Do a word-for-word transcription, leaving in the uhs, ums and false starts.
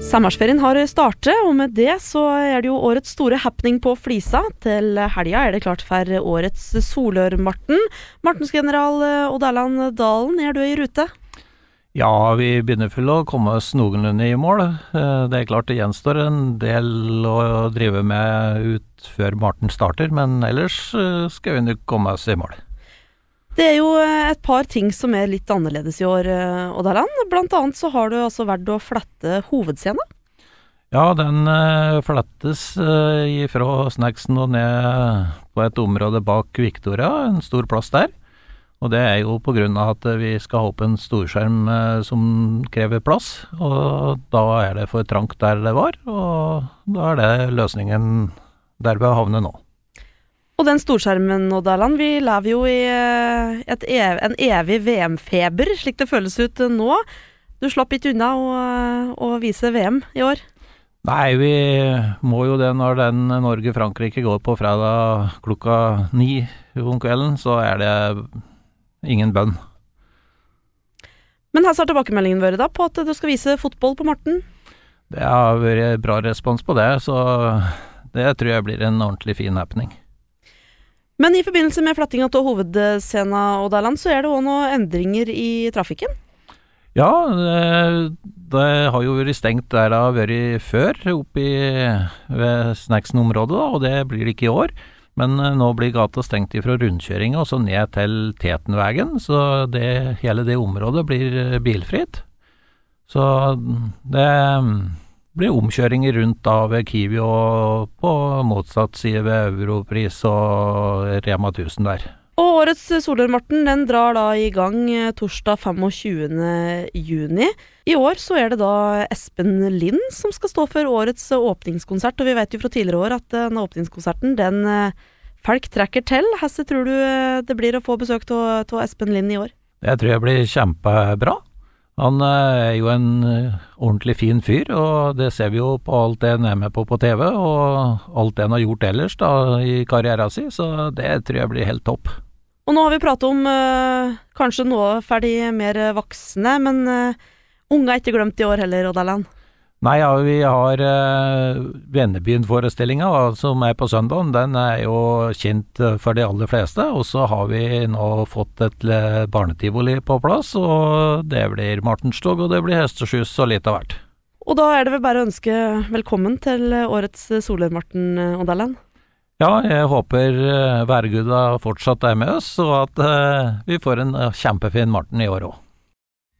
Sommerferien har startet, og med det så er det jo årets store happening på Flisa. Til helga er det klart for årets Solør-Marten. Martensgeneral Odd Erland Dalen, er du i rute? Ja, vi begynner vel å komme oss noenlunde i mål. Det er klart det gjenstår en del å drive med ut før Marten starter, men ellers skal vi nok komme oss i mål. Det er jo et par ting som er litt annerledes i år, Odd Erland. Blant annet så har du altså vært å flette hovedscenen. Ja, den uh, flettes uh, fra Snacksen og ned på et område bak Victoria, en stor plass der. Og det er jo på grunn av at vi skal ha opp en storskjerm uh, som krever plass, og da er det for trangt der det var, og da er det løsningen der vi har havnet nå. Og den storskjermen, Odd Erland, vi lever jo i et ev- en evig V M-feber, slik det føles ut nå. Du slapp ikke unna å, å vise V M i år. Nei, vi må jo det når den Norge-Frankrike går på fredag klokka ni om kvelden, så er det ingen bønn. Men her har tilbakemeldingen vært da på at du skal vise fotball på Marten? Det har vært bra respons på det, så det tror jeg blir en ordentlig fin happening. Men i forbindelse med flettinga av hovedscenen, Odd Erland, så er det også noen endringer i trafikken? Ja, det, det har jo vært stengt der det har vært før, oppe ved Snacksen-området, og det blir det ikke i år. Men nå blir gata stengt fra rundkjøringen og så ned til Tetenvegen, så det, hele det området blir bilfritt. Så det blir omkjøringer rundt av Kiwi og på motsatt side ved Europris og Rema tusen der. Og årets Solør-Marten, den drar da i gang torsdag tjuefemte juni. I år så er det da Espen Lind som skal stå for årets åpningskonsert, og vi vet jo fra tidligere år at denne åpningskonserten, den folk trekker til. Hesse tror du det blir å få besøk av Espen Lind i år? Jeg tror jeg blir kjempebra. Han er jo en ordentlig fin fyr, og det ser vi jo på alt det han er med på på T V, og alt det han har gjort ellers da, i karrieren sin, så det tror jeg blir helt topp. Og nå har vi pratet om øh, kanskje noe ferdig mer voksne, men øh, unge er ikke glemt i år heller, Odd Erland. Nei, ja, vi har uh, Vennebyen-forestillingen da, som er på søndagen. Den er jo kjent for de aller fleste, og så har vi nå fått et barnetivoli på plass, og det blir Martenstog, og det blir hesteskyss og litt av hvert. Og da er det vel bare å ønske velkommen til årets Solør-Marten, Odd Erland. Ja, jeg håper uh, værguda fortsatt er med oss, og at uh, vi får en uh, kjempefin Marten i år også.